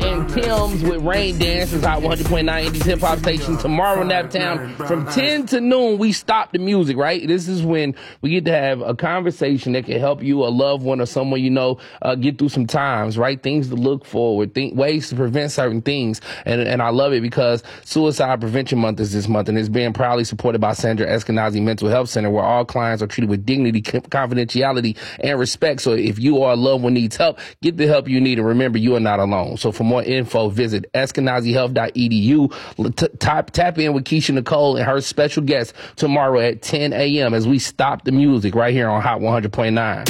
and Tim's with Rain Dance is Hot 100.9 Indies Hip Hop Station. Tomorrow in Naptown from 10 to noon, we stop the music, right? This is when we get to have a conversation that can help you, a loved one, or someone you know, get through some times, right? Things to look forward, ways to prevent certain things. And I love it because Suicide Prevention Month is this month, and it's being proudly supported by Sandra Eskenazi Mental Health Center, where all clients are treated with dignity, confidentiality, and respect. So if you or a loved one needs help, get the help you need, and remember, you are not alone. So for more info, visit eskenazihealth.edu. Tap in with Keisha Nicole and her special guest tomorrow at 10 a.m. as we stop the music right here on Hot 100.9.